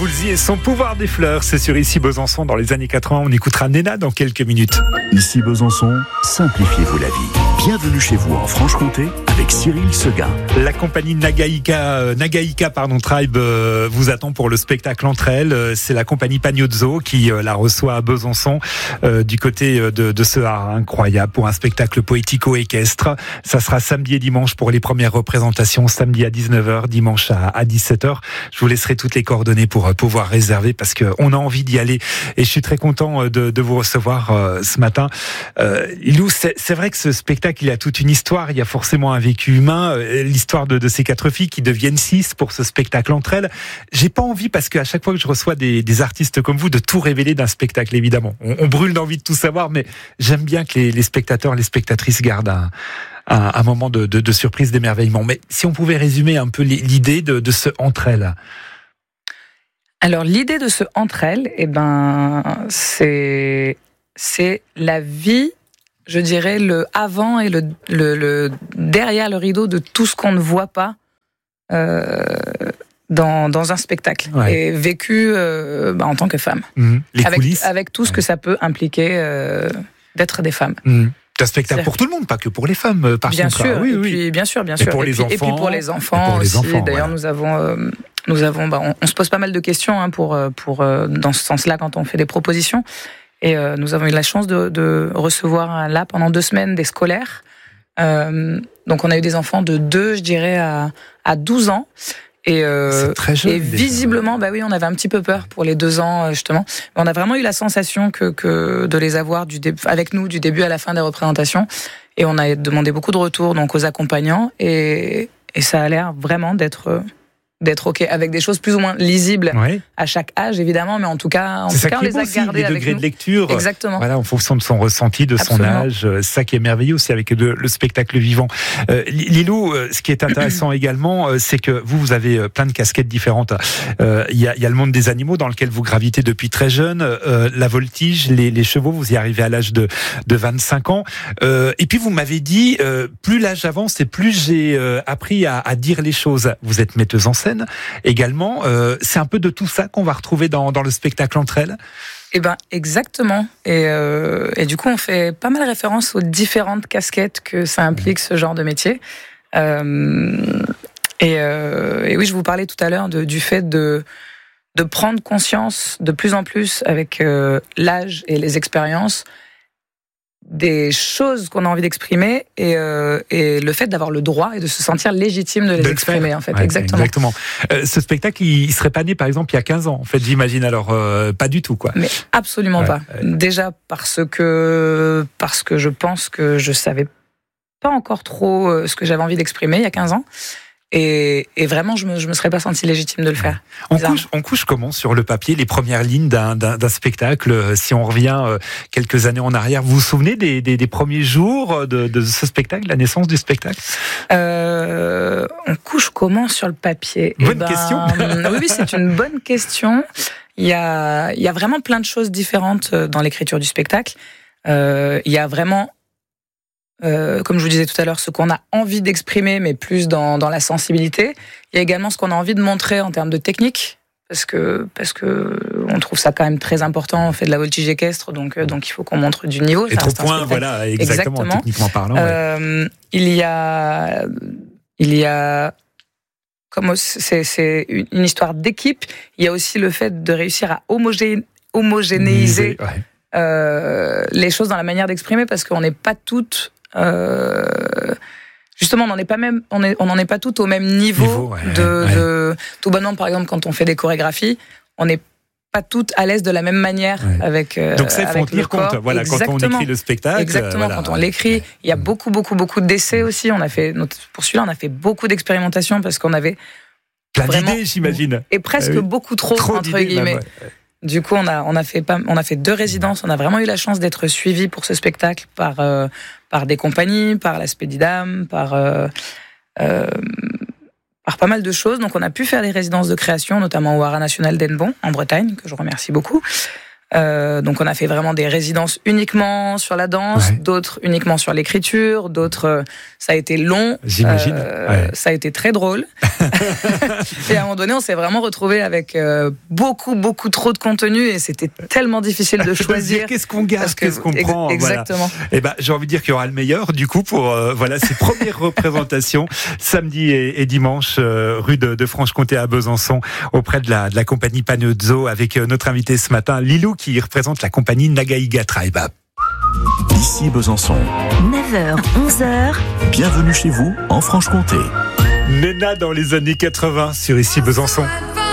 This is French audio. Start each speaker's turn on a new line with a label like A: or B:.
A: Woolsey et son pouvoir des fleurs, c'est sur Ici Besançon dans les années 80. On écoutera Nena dans quelques minutes.
B: Ici Besançon, simplifiez-vous la vie. Bienvenue chez vous en Franche-Comté avec Cyril Seguin.
A: La compagnie Nagaïka Tribe vous attend pour le spectacle Entre elles. C'est la compagnie Pagnozzo qui la reçoit à Besançon du côté de ce haras incroyable pour un spectacle poético-équestre. Ça sera samedi et dimanche pour les premières représentations, samedi à 19h, dimanche à 17h. Je vous laisserai toutes les coordonnées pour pouvoir réserver parce qu'on a envie d'y aller et je suis très content de vous recevoir ce matin. Lou, c'est vrai que ce spectacle, il a toute une histoire, il y a forcément un vécu humain, l'histoire de ces 4 filles qui deviennent 6 pour ce spectacle Entre elles. J'ai pas envie, parce qu'à chaque fois que je reçois des artistes comme vous, de tout révéler d'un spectacle, évidemment. On brûle d'envie de tout savoir, mais j'aime bien que les spectateurs, les spectatrices gardent un moment de surprise, d'émerveillement. Mais si on pouvait résumer un peu l'idée de ce Entre elles.
C: Alors l'idée de ce Entre elles, c'est la vie, je dirais, le avant et le derrière le rideau de tout ce qu'on ne voit pas dans un spectacle, et vécu en tant que femme.
A: Les coulisses.
C: Avec tout ce que ça peut impliquer d'être des femmes.
A: C'est un spectacle pour tout le monde, pas que pour les femmes, par
C: bien
A: contre.
C: sûr,
A: oui.
C: Puis, bien sûr.
A: Et pour les enfants.
C: Et puis pour les enfants aussi. D'ailleurs,
A: voilà.
C: nous avons, on se pose pas mal de questions pour dans ce sens-là quand on fait des propositions. Et nous avons eu la chance de recevoir là pendant 2 semaines des scolaires. Donc on a eu des enfants de 2, je dirais, à 12 ans. Et
A: c'est très jeune,
C: et visiblement, on avait un petit peu peur pour les 2 ans, justement. Mais on a vraiment eu la sensation que de les avoir avec nous du début à la fin des représentations. Et on a demandé beaucoup de retours donc aux accompagnants. Et ça a l'air vraiment d'être OK, avec des choses plus ou moins lisibles à chaque âge, évidemment, mais en tout cas, on les a gardés avec nous.
A: Des degrés de lecture,
C: exactement.
A: Voilà, en fonction de son ressenti, de son âge. C'est ça qui est merveilleux aussi avec le spectacle vivant. Lilou, ce qui est intéressant également, c'est que vous avez plein de casquettes différentes. Il y a le monde des animaux dans lequel vous gravitez depuis très jeune, la voltige, les chevaux, vous y arrivez à l'âge de 25 ans. Et puis vous m'avez dit, plus l'âge avance et plus j'ai appris à dire les choses. Vous êtes metteuse en scène également, c'est un peu de tout ça qu'on va retrouver dans le spectacle Entre elles.
C: Exactement. Et du coup, on fait pas mal référence aux différentes casquettes que ça implique, ce genre de métier. Et oui, je vous parlais tout à l'heure du fait de prendre conscience de plus en plus avec l'âge et les expériences des choses qu'on a envie d'exprimer et le fait d'avoir le droit et de se sentir légitime de les exprimer, en fait. Exactement.
A: Ce spectacle, il serait pas né, par exemple, il y a 15 ans, en fait, j'imagine. Alors, pas du tout, quoi.
C: Mais absolument pas. Déjà parce que je pense que je savais pas encore trop ce que j'avais envie d'exprimer il y a 15 ans. Et vraiment, je me serais pas sentie légitime de le faire.
A: On couche comment sur le papier les premières lignes d'un spectacle? Si on revient quelques années en arrière, vous vous souvenez des premiers jours de ce spectacle, la naissance du spectacle?
C: On couche comment sur le papier?
A: Bonne question.
C: Oui, c'est une bonne question. Il y a vraiment plein de choses différentes dans l'écriture du spectacle. Il y a vraiment comme je vous disais tout à l'heure, ce qu'on a envie d'exprimer, mais plus dans la sensibilité. Il y a également ce qu'on a envie de montrer en termes de technique, parce que on trouve ça quand même très important. On fait de la voltige équestre, donc il faut qu'on montre du niveau.
A: Être au point, voilà, exactement. Techniquement parlant.
C: Il y a comme c'est une histoire d'équipe. Il y a aussi le fait de réussir à homogénéiser les choses dans la manière d'exprimer, parce qu'on n'est pas toutes justement, on n'en est pas toutes au même niveau tout bonnement. Par exemple, quand on fait des chorégraphies, on n'est pas toutes à l'aise de la même manière avec
A: donc ça, il faut en tenir compte. Voilà, quand on écrit le spectacle.
C: Exactement, quand on l'écrit, il y a beaucoup d'essais aussi. Pour celui-là, on a fait beaucoup d'expérimentations parce qu'on avait
A: plein d'idées, j'imagine.
C: Et presque beaucoup trop entre guillemets. Du coup, on a fait 2 résidences. On a vraiment eu la chance d'être suivis pour ce spectacle par des compagnies, par la Spédidam, par pas mal de choses. Donc, on a pu faire des résidences de création, notamment au Haras National d'Hennebont, en Bretagne, que je remercie beaucoup. Donc on a fait vraiment des résidences uniquement sur la danse, d'autres uniquement sur l'écriture, d'autres ça a été long.
A: J'imagine.
C: Ça a été très drôle. Et à un moment donné, on s'est vraiment retrouvé avec beaucoup trop de contenu et c'était tellement difficile de choisir.
A: Qu'est-ce qu'on garde, qu'est-ce qu'on prend.
C: Exactement.
A: Voilà. Et j'ai envie de dire qu'il y aura le meilleur du coup pour ces premières représentations samedi et dimanche rue de Franche-Comté à Besançon auprès de la compagnie Paniozzo avec notre invité ce matin Lilou qui représente la compagnie Nagaïga Tribe.
B: Ici Besançon.
D: 9h, 11h.
B: Bienvenue chez vous en Franche-Comté.
A: Nena dans les années 80 sur Ici Besançon.